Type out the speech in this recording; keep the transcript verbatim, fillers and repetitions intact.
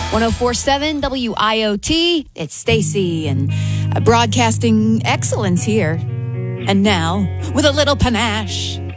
one oh four point seven W I O T. It's Stacy and uh, broadcasting excellence here. And now, with a little panache,